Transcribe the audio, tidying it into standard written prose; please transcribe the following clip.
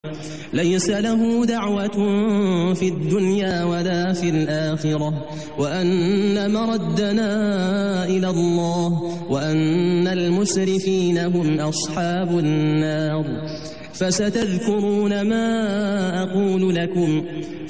ليس له دعوة في الدنيا ولا في الآخرة وأن مردنا إلى الله وأن المسرفين هم أصحاب النار. فستذكرون ما أقول لكم